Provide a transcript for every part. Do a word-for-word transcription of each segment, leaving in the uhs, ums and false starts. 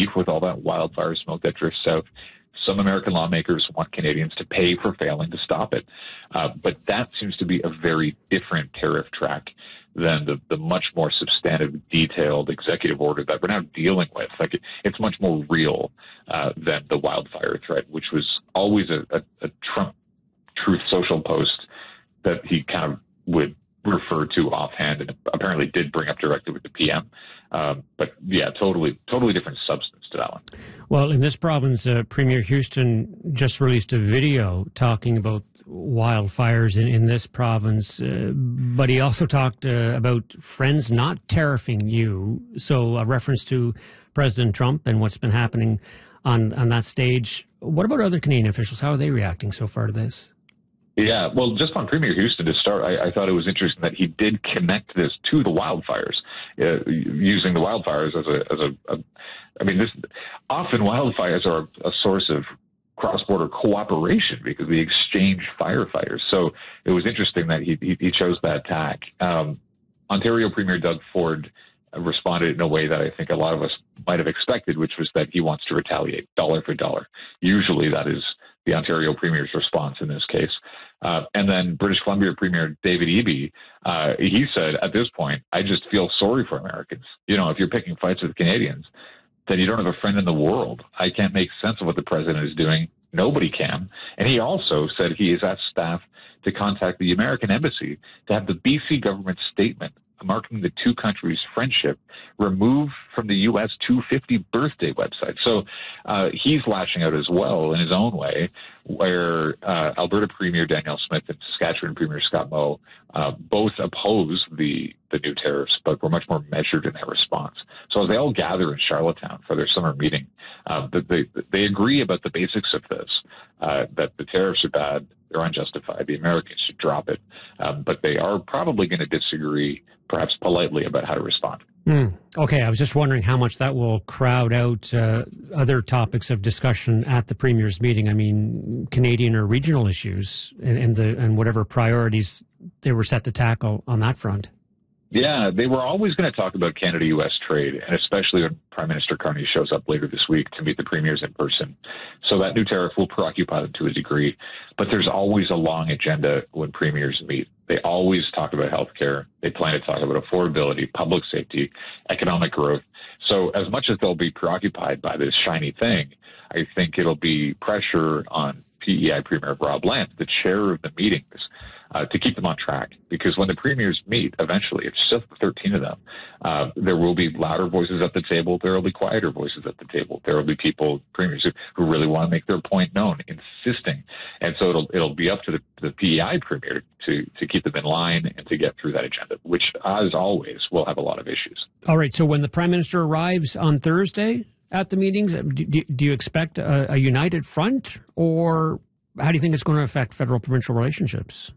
beef with all that wildfire smoke that drifts south. Some American lawmakers want Canadians to pay for failing to stop it. Uh, but that seems to be a very different tariff track than the, the much more substantive, detailed executive order that we're now dealing with. Like it, it's much more real uh, than the wildfire threat, which was always a, a, a Trump Truth Social post that he kind of would refer to offhand and apparently did bring up directly with the P M. Um, but yeah, totally, totally different substance to that one. Well, in this province, uh, Premier Houston just released a video talking about wildfires in, in this province, uh, but he also talked uh, about friends not tariffing you. So a reference to President Trump and what's been happening on, on that stage. What about other Canadian officials? How are they reacting so far to this? Yeah, well, just on Premier Houston to start, I, I thought it was interesting that he did connect this to the wildfires, uh, using the wildfires as a, as a, a I mean, this often wildfires are a source of cross-border cooperation because we exchange firefighters. So it was interesting that he, he, he chose that tack. Um, Ontario Premier Doug Ford responded in a way that I think a lot of us might have expected, which was that he wants to retaliate dollar for dollar. Usually that is the Ontario Premier's response in this case. Uh, and then British Columbia Premier David Eby, uh, he said, at this point, I just feel sorry for Americans. You know, if you're picking fights with Canadians, then you don't have a friend in the world. I can't make sense of what the president is doing. Nobody can. And he also said he has asked staff to contact the American embassy to have the B C government statement marking the two countries' friendship removed from the U S two fifty birthday website. So uh, he's lashing out as well in his own way, where uh, Alberta Premier Danielle Smith and Saskatchewan Premier Scott Moe uh, both oppose the, the new tariffs, but were much more measured in their response. So as they all gather in Charlottetown for their summer meeting, uh, they, they agree about the basics of this, uh, that the tariffs are bad, they're unjustified, the Americans should drop it, um, but they are probably going to disagree, perhaps politely, about how to respond. Mm. Okay, I was just wondering how much that will crowd out uh, other topics of discussion at the Premier's meeting. I mean, Canadian or regional issues and, and the and whatever priorities they were set to tackle on that front. Yeah, they were always going to talk about Canada-U S trade, and especially when Prime Minister Carney shows up later this week to meet the premiers in person. So that new tariff will preoccupy them to a degree. But there's always a long agenda when premiers meet. They always talk about healthcare. They plan to talk about affordability, public safety, economic growth. So as much as they'll be preoccupied by this shiny thing, I think it'll be pressure on P E I Premier Rob Lamb, the chair of the meetings, Uh, to keep them on track, because when the premiers meet, eventually, it's just thirteen of them, uh, there will be louder voices at the table, there will be quieter voices at the table, there will be people, premiers, who, who really want to make their point known, insisting, and so it'll it'll be up to the, the P E I premier to, to keep them in line and to get through that agenda, which, as always, will have a lot of issues. All right, so when the Prime Minister arrives on Thursday at the meetings, do, do you expect a, a united front, or how do you think it's going to affect federal-provincial relationships?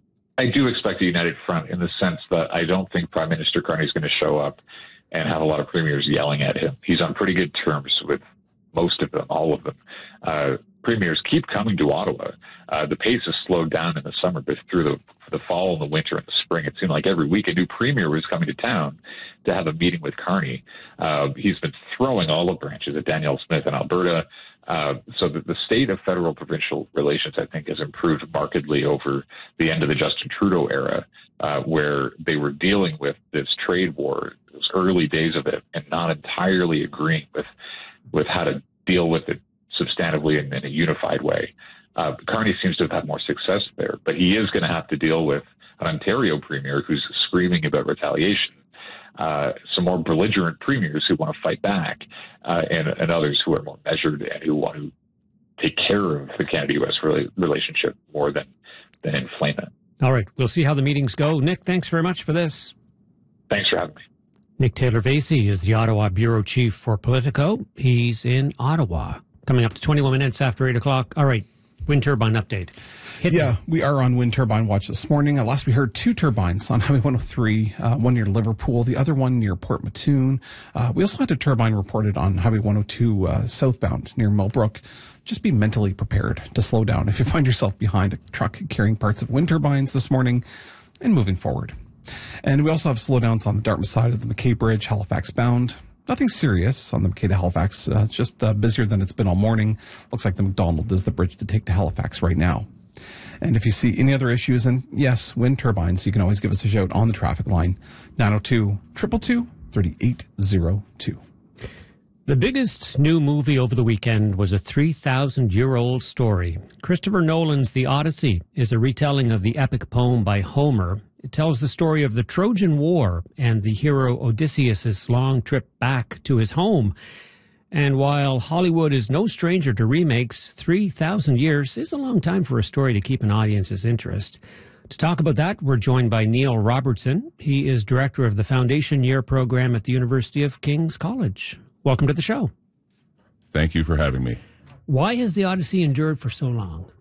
I do expect a united front in the sense that I don't think Prime Minister Carney is going to show up and have a lot of premiers yelling at him. He's on pretty good terms with most of them, all of them. Uh, premiers keep coming to Ottawa. Uh, the pace has slowed down in the summer, but through the, the fall and the winter and the spring, it seemed like every week a new premier was coming to town to have a meeting with Carney. Uh, he's been throwing olive branches at Danielle Smith in Alberta. Uh, so that the state of federal-provincial relations, I think, has improved markedly over the end of the Justin Trudeau era, uh, where they were dealing with this trade war, those early days of it, and not entirely agreeing with with how to deal with it substantively and in a unified way. Uh, Carney seems to have had more success there, but he is going to have to deal with an Ontario premier who's screaming about retaliation, Uh, some more belligerent premiers who want to fight back, uh, and, and others who are more measured and who want to take care of the Canada-U S rela- relationship more than, than inflame it. All right. We'll see how the meetings go. Nick, thanks very much for this. Thanks for having me. Nick Taylor-Vasey is the Ottawa Bureau Chief for Politico. He's in Ottawa. Coming up to twenty-one minutes after eight o'clock. All right. Wind turbine update. Hit yeah, me. We are on wind turbine watch this morning. Uh, last we heard two turbines on Highway one oh three, uh, one near Liverpool, the other one near Port Mattoon. Uh, we also had a turbine reported on Highway one oh two uh, southbound near Millbrook. Just be mentally prepared to slow down if you find yourself behind a truck carrying parts of wind turbines this morning and moving forward. And we also have slowdowns on the Dartmouth side of the McKay Bridge, Halifax bound. Nothing serious on the McKay to Halifax. Uh, it's just uh, busier than it's been all morning. Looks like the McDonald is the bridge to take to Halifax right now. And if you see any other issues, and yes, wind turbines, you can always give us a shout on the traffic line, nine oh two, two two two, three eight oh two. The biggest new movie over the weekend was a three thousand year old story. Christopher Nolan's The Odyssey is a retelling of the epic poem by Homer. It tells the story of the Trojan War and the hero Odysseus' long trip back to his home. And while Hollywood is no stranger to remakes, three thousand years is a long time for a story to keep an audience's interest. To talk about that, we're joined by Neil Robertson. He is director of the Foundation Year program at the University of King's College. Welcome to the show. Thank you for having me. Why has The Odyssey endured for so long?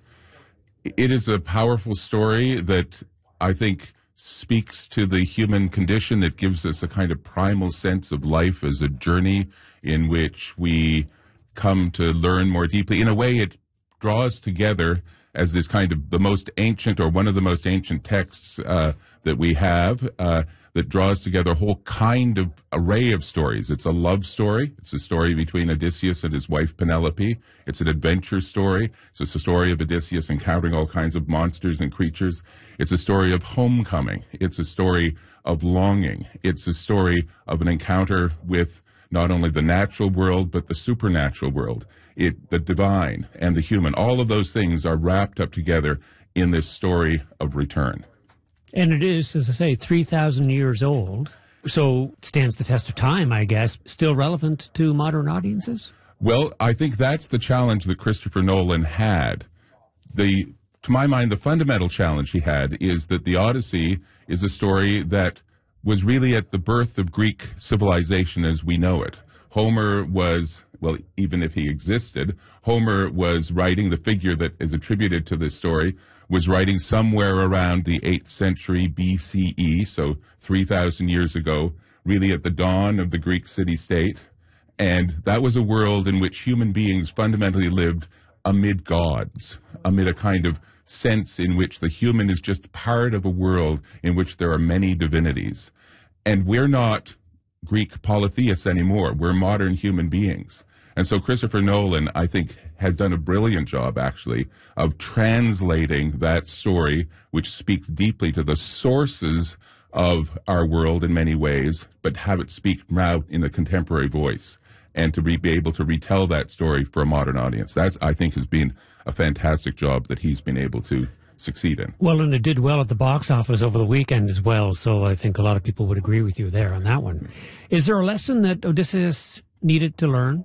It is a powerful story that I think speaks to the human condition. It gives us a kind of primal sense of life as a journey in which we come to learn more deeply. In a way, it draws together as this kind of the most ancient or one of the most ancient texts uh, that we have uh, that draws together a whole kind of array of stories. It's a love story. It's a story between Odysseus and his wife Penelope. It's an adventure story. It's a story of Odysseus encountering all kinds of monsters and creatures. It's a story of homecoming. It's a story of longing. It's a story of an encounter with not only the natural world, but the supernatural world, it, the divine and the human. All of those things are wrapped up together in this story of return. And it is, as I say, three thousand years old, so it stands the test of time, I guess. Still relevant to modern audiences? Well, I think that's the challenge that Christopher Nolan had. The, to my mind, the fundamental challenge he had is that The Odyssey is a story that was really at the birth of Greek civilization as we know it. Homer was, well, even if he existed, Homer was writing, the figure that is attributed to this story, was writing somewhere around the eighth century B C E, so three thousand years ago, really at the dawn of the Greek city-state. And that was a world in which human beings fundamentally lived amid gods, amid a kind of sense in which the human is just part of a world in which there are many divinities. And we're not Greek polytheists anymore. We're modern human beings. And so Christopher Nolan, I think, has done a brilliant job, actually, of translating that story, which speaks deeply to the sources of our world in many ways, but have it speak now in a contemporary voice, and to be able to retell that story for a modern audience. That, I think, has been a fantastic job that he's been able to succeed in. Well, and it did well at the box office over the weekend as well, so I think a lot of people would agree with you there on that one. Is there a lesson that Odysseus needed to learn?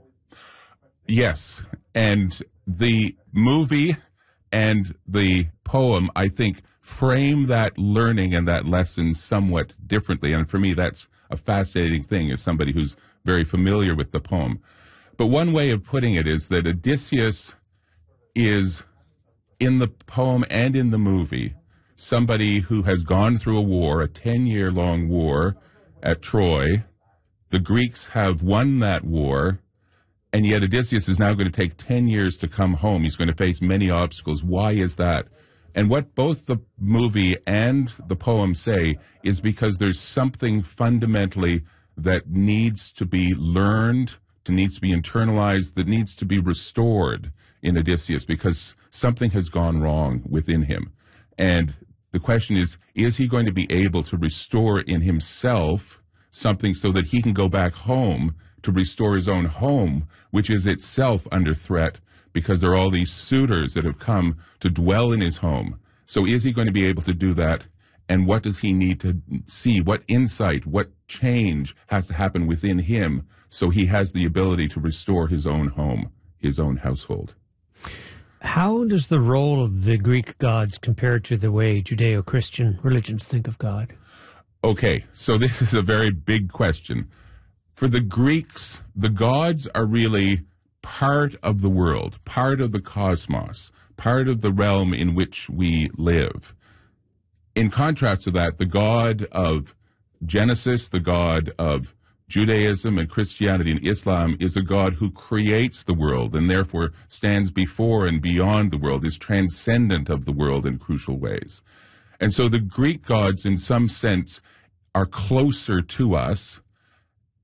Yes, and the movie and the poem, I think, frame that learning and that lesson somewhat differently, and for me that's a fascinating thing as somebody who's very familiar with the poem. But one way of putting it is that Odysseus is, in the poem and in the movie, somebody who has gone through a war, a ten-year-long war at Troy. The Greeks have won that war, and yet Odysseus is now going to take ten years to come home. He's going to face many obstacles. Why is that? And what both the movie and the poem say is because there's something fundamentally that needs to be learned, that needs to be internalized, that needs to be restored in Odysseus, because something has gone wrong within him. And the question is, is he going to be able to restore in himself something so that he can go back home to restore his own home, which is itself under threat because there are all these suitors that have come to dwell in his home. So is he going to be able to do that? And what does he need to see? What insight, what change has to happen within him so he has the ability to restore his own home, his own household? How does the role of the Greek gods compare to the way Judeo-Christian religions think of God? Okay, so this is a very big question. For the Greeks, the gods are really part of the world, part of the cosmos, part of the realm in which we live. In contrast to that, the God of Genesis, the God of Judaism and Christianity and Islam is a God who creates the world and therefore stands before and beyond the world, is transcendent of the world in crucial ways. And so the Greek gods, in some sense, are closer to us,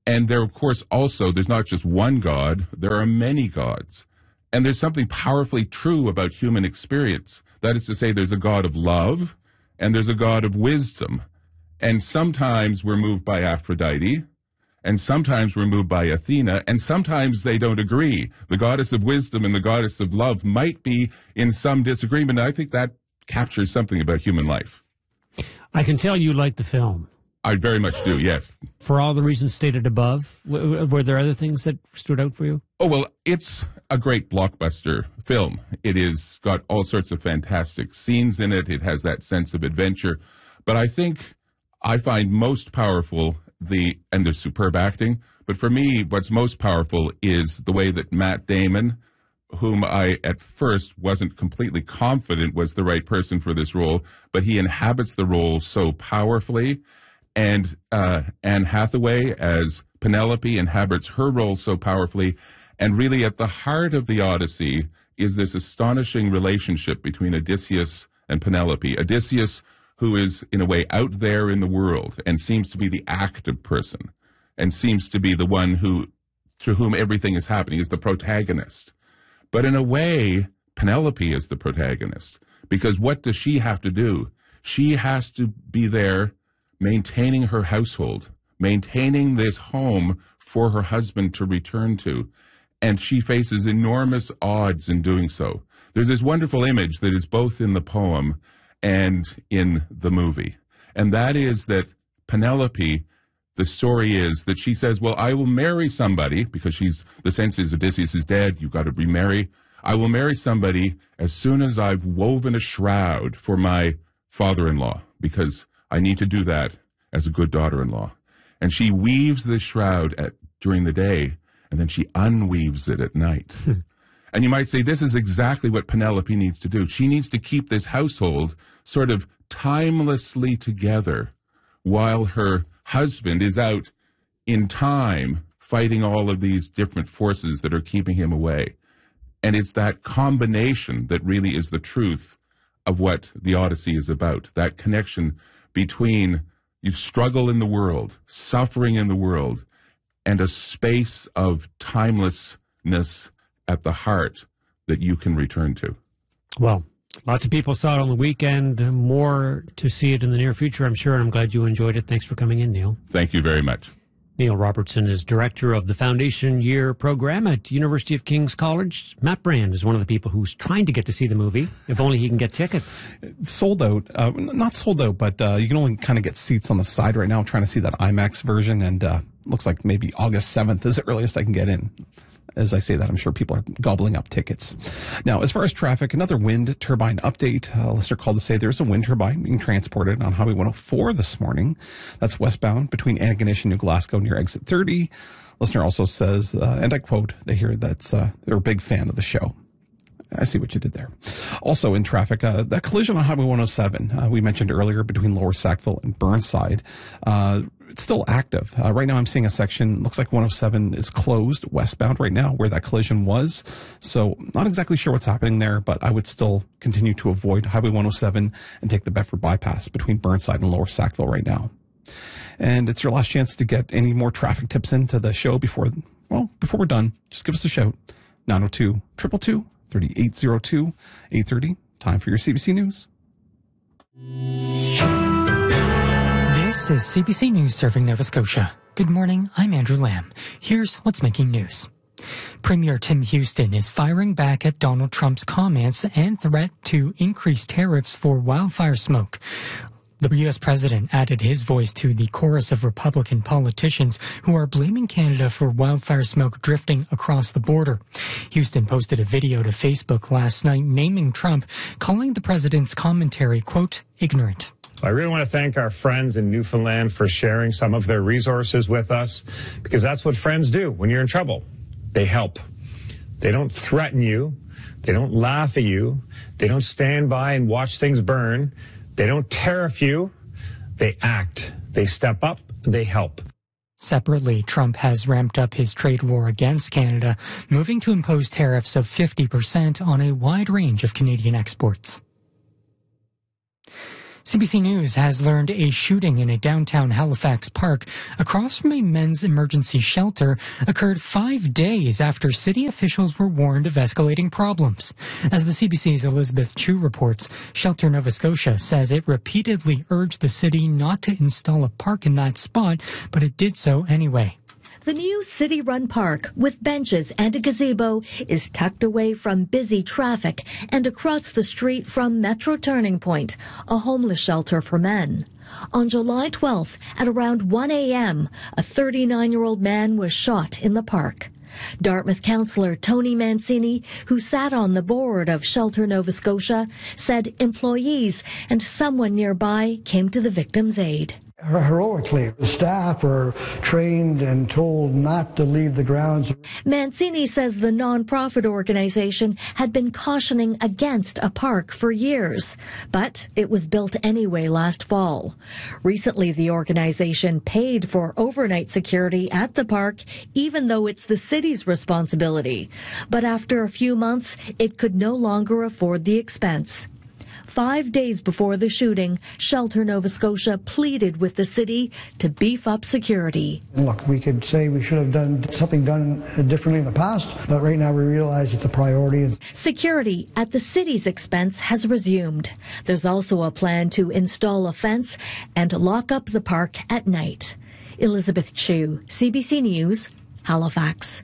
And there, of course, also, there's not just one God, there are many gods. And there's something powerfully true about human experience. That is to say, there's a God of love, and there's a God of wisdom. And sometimes we're moved by Aphrodite, and sometimes we're moved by Athena, and sometimes they don't agree. The goddess of wisdom and the goddess of love might be in some disagreement. And I think that captures something about human life. I can tell you like the film. I very much do, yes. For all the reasons stated above, w- were there other things that stood out for you? Oh, well, it's a great blockbuster film. It is got all sorts of fantastic scenes in it. It has that sense of adventure. But I think I find most powerful the, and there's superb acting, but for me, what's most powerful is the way that Matt Damon, whom I at first wasn't completely confident was the right person for this role, but he inhabits the role so powerfully. And uh, Anne Hathaway as Penelope inhabits her role so powerfully. And really at the heart of the Odyssey is this astonishing relationship between Odysseus and Penelope. Odysseus, who is in a way out there in the world and seems to be the active person and seems to be the one who, to whom everything is happening, is the protagonist. But in a way, Penelope is the protagonist, because what does she have to do? She has to be there maintaining her household, maintaining this home for her husband to return to. And she faces enormous odds in doing so. There's this wonderful image that is both in the poem and in the movie. And that is that Penelope, the story is that she says, well, I will marry somebody, because she's, the sense is Odysseus is dead, you've got to remarry. I will marry somebody as soon as I've woven a shroud for my father-in-law, because I need to do that as a good daughter-in-law. And she weaves this shroud at, during the day, and then she unweaves it at night. And you might say this is exactly what Penelope needs to do. She needs to keep this household sort of timelessly together while her husband is out in time fighting all of these different forces that are keeping him away. And it's that combination that really is the truth of what the Odyssey is about, that connection between you struggle in the world, suffering in the world, and a space of timelessness at the heart that you can return to. Well, lots of people saw it on the weekend. More to see it in the near future, I'm sure, and I'm glad you enjoyed it. Thanks for coming in, Neil. Thank you very much. Neil Robertson is director of the Foundation Year program at University of King's College. Matt Brand is one of the people who's trying to get to see the movie, if only he can get tickets. It's sold out. Uh, not sold out, but uh, you can only kind of get seats on the side right now. I'm trying to see that IMAX version, and uh, looks like maybe August seventh is the earliest I can get in. As I say that, I'm sure people are gobbling up tickets. Now, as far as traffic, another wind turbine update. A listener called to say there's a wind turbine being transported on Highway one oh four this morning. That's westbound between Antigonish and New Glasgow near exit thirty. Listener also says, uh, and I quote, they hear that's uh, they're a big fan of the show. I see what you did there. Also in traffic, uh, that collision on Highway one oh seven, uh, we mentioned earlier between Lower Sackville and Burnside, uh, it's still active. Uh, right now I'm seeing a section, looks like one oh seven is closed westbound right now where that collision was. So not exactly sure what's happening there, but I would still continue to avoid Highway one oh seven and take the Bedford bypass between Burnside and Lower Sackville right now. And it's your last chance to get any more traffic tips into the show before, well, before we're done. Just give us a shout. nine oh two, two two two, thirty-eight oh two, eight thirty. Time for your C B C News. This is C B C News serving Nova Scotia. Good morning, I'm Andrew Lamb. Here's what's making news. Premier Tim Houston is firing back at Donald Trump's comments and threat to increase tariffs for wildfire smoke. The U S president added his voice to the chorus of Republican politicians who are blaming Canada for wildfire smoke drifting across the border. Houston posted a video to Facebook last night naming Trump, calling the president's commentary, quote, ignorant. I really want to thank our friends in Newfoundland for sharing some of their resources with us, because that's what friends do when you're in trouble. They help. They don't threaten you. They don't laugh at you. They don't stand by and watch things burn. They don't tariff you. They act. They step up. They help. Separately, Trump has ramped up his trade war against Canada, moving to impose tariffs of fifty percent on a wide range of Canadian exports. C B C News has learned a shooting in a downtown Halifax park across from a men's emergency shelter occurred five days after city officials were warned of escalating problems. As the C B C's Elizabeth Chu reports, Shelter Nova Scotia says it repeatedly urged the city not to install a park in that spot, but it did so anyway. The new city-run park with benches and a gazebo is tucked away from busy traffic and across the street from Metro Turning Point, a homeless shelter for men. On July twelfth, at around one a.m., a thirty-nine-year-old man was shot in the park. Dartmouth councillor Tony Mancini, who sat on the board of Shelter Nova Scotia, said employees and someone nearby came to the victim's aid. Heroically, the staff are trained and told not to leave the grounds. Mancini says the non-profit organization had been cautioning against a park for years, but it was built anyway last fall. Recently, the organization paid for overnight security at the park, even though it's the city's responsibility. But after a few months, it could no longer afford the expense. Five days before the shooting, Shelter Nova Scotia pleaded with the city to beef up security. Look, we could say we should have done something done differently in the past, but right now we realize it's a priority. Security at the city's expense has resumed. There's also a plan to install a fence and lock up the park at night. Elizabeth Chu, C B C News, Halifax.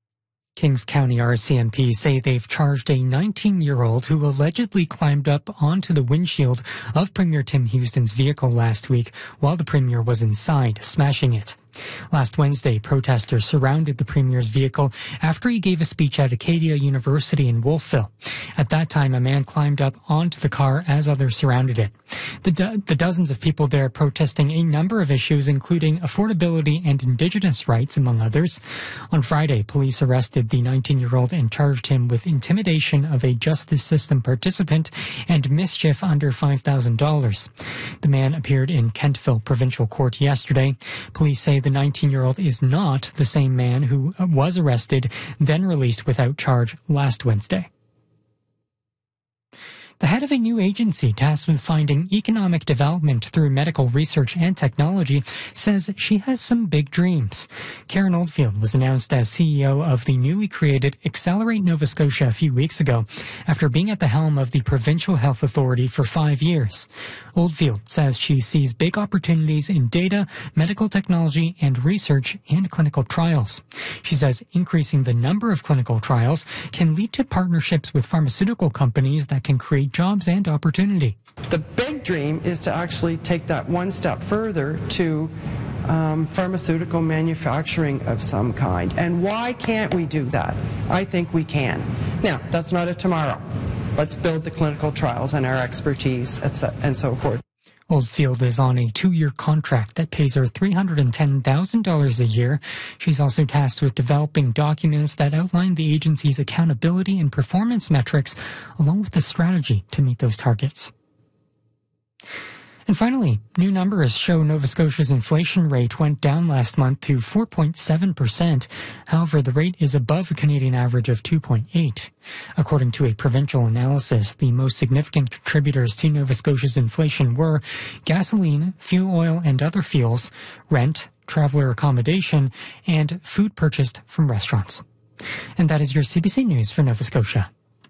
Kings County R C M P say they've charged a nineteen-year-old who allegedly climbed up onto the windshield of Premier Tim Houston's vehicle last week while the Premier was inside, smashing it. Last Wednesday, protesters surrounded the Premier's vehicle after he gave a speech at Acadia University in Wolfville. At that time, a man climbed up onto the car as others surrounded it. The, do- the dozens of people there protesting a number of issues, including affordability and Indigenous rights, among others. On Friday, police arrested the nineteen-year-old and charged him with intimidation of a justice system participant and mischief under five thousand dollars. The man appeared in Kentville Provincial Court yesterday. Police say the nineteen-year-old is not the same man who was arrested, then released without charge last Wednesday. The head of a new agency tasked with finding economic development through medical research and technology says she has some big dreams. Karen Oldfield was announced as C E O of the newly created Accelerate Nova Scotia a few weeks ago, after being at the helm of the Provincial Health Authority for five years. Oldfield says she sees big opportunities in data, medical technology, and research and clinical trials. She says increasing the number of clinical trials can lead to partnerships with pharmaceutical companies that can create jobs and opportunity. The big dream is to actually take that one step further to um, pharmaceutical manufacturing of some kind. And why can't we do that? I think we can. Now, that's not a tomorrow. Let's build the clinical trials and our expertise and so forth. Oldfield is on a two-year contract that pays her three hundred ten thousand dollars a year. She's also tasked with developing documents that outline the agency's accountability and performance metrics, along with a strategy to meet those targets. And finally, new numbers show Nova Scotia's inflation rate went down last month to four point seven percent. However, the rate is above the Canadian average of two point eight. According to a provincial analysis, the most significant contributors to Nova Scotia's inflation were gasoline, fuel oil and other fuels, rent, traveller accommodation, and food purchased from restaurants. And that is your C B C News for Nova Scotia.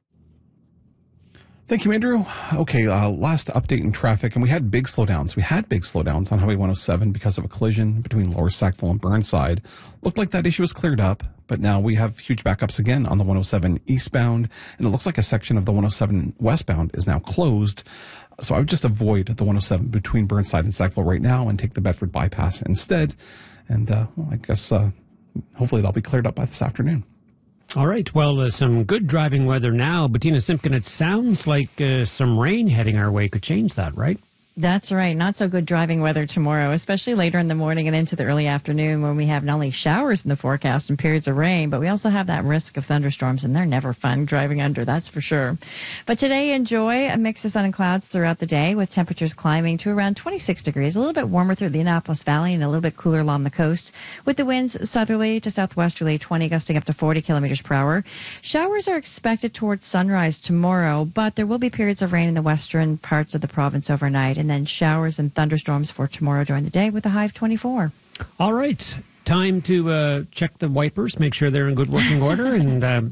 Thank you, Andrew. Okay, uh, last update in traffic, and we had big slowdowns. We had big slowdowns on Highway one oh seven because of a collision between Lower Sackville and Burnside. Looked like that issue was cleared up, but now we have huge backups again on the one oh seven eastbound, and it looks like a section of the one oh seven westbound is now closed. So I would just avoid the one oh seven between Burnside and Sackville right now and take the Bedford bypass instead. And uh, well, I guess uh, hopefully that'll be cleared up by this afternoon. All right. Well, uh, some good driving weather now. Bettina Simpkin, it sounds like uh, some rain heading our way could change that, right? That's right. Not so good driving weather tomorrow, especially later in the morning and into the early afternoon when we have not only showers in the forecast and periods of rain, but we also have that risk of thunderstorms, and they're never fun driving under, that's for sure. But today, enjoy a mix of sun and clouds throughout the day with temperatures climbing to around twenty-six degrees, a little bit warmer through the Annapolis Valley and a little bit cooler along the coast, with the winds southerly to southwesterly twenty, gusting up to forty kilometers per hour. Showers are expected towards sunrise tomorrow, but there will be periods of rain in the western parts of the province overnight. and then showers and thunderstorms for tomorrow during the day with a high of twenty-four. All right. Time to uh, check the wipers, make sure they're in good working order, and uh,